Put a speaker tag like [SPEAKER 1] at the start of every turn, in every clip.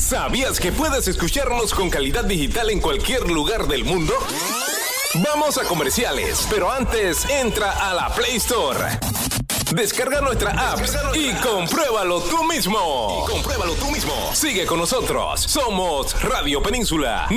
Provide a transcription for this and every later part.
[SPEAKER 1] ¿Sabías que puedes escucharnos con calidad digital en cualquier lugar del mundo? Vamos a comerciales, pero antes entra a la Play Store. Descarga nuestra app y compruébalo tú mismo. Sigue con nosotros. Somos Radio Península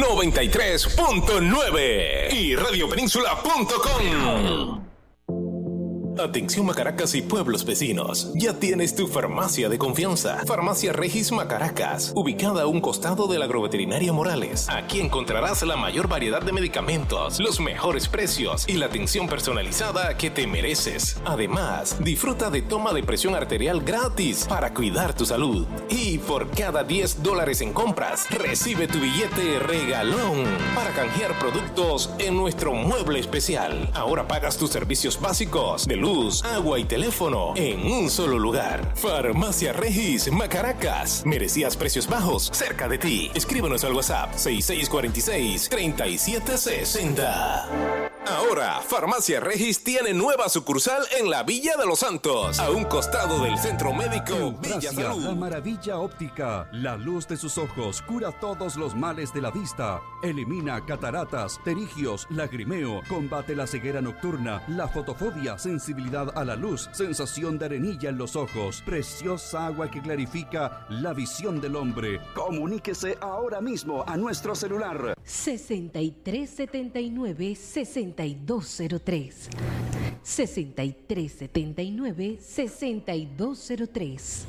[SPEAKER 1] 93.9 y radiopenínsula.com. Atención Macaracas y pueblos vecinos, ya tienes tu farmacia de confianza. Farmacia Regis Macaracas, ubicada a un costado de la Agroveterinaria Morales. Aquí encontrarás la mayor variedad de medicamentos, los mejores precios y la atención personalizada que te mereces. Además, disfruta de toma de presión arterial gratis para cuidar tu salud. Y por cada $10 en compras, recibe tu billete regalón para canjear productos en nuestro mueble especial. Ahora pagas tus servicios básicos de luz, agua y teléfono en un solo lugar. Farmacia Regis Macaracas. Merecías precios bajos cerca de ti. Escríbenos al WhatsApp 6646-3760. Ahora, Farmacia Regis tiene nueva sucursal en la Villa de los Santos, a un costado del Centro Médico Villa Salud.
[SPEAKER 2] La maravilla óptica, la luz de sus ojos cura todos los males de la vista, elimina cataratas, pterigios, lagrimeo, combate la ceguera nocturna, la fotofobia, sensibilidad a la luz, sensación de arenilla en los ojos, preciosa agua que clarifica la visión del hombre. Comuníquese ahora mismo a nuestro celular
[SPEAKER 3] 6379-6203 6379-6203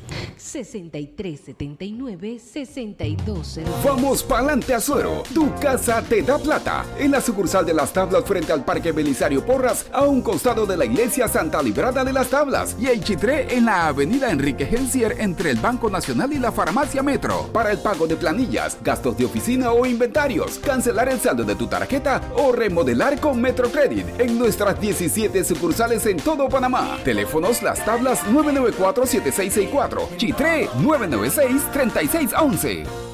[SPEAKER 3] 6379-6203.
[SPEAKER 4] Vamos pa'lante Azuero, tu casa te da plata. En la sucursal de Las Tablas frente al Parque Belisario Porras, a un costado de la iglesia Santa Librada de las Tablas, y en Chitré en la avenida Enrique Gensier entre el Banco Nacional y la Farmacia Metro. Para el pago de planillas, gastos de oficina o inventarios, cancelar el saldo de tu tarjeta o remodelar con Metrocredit en nuestras 17 sucursales en todo Panamá. Teléfonos Las Tablas 994-7664, Chitré 996-3611.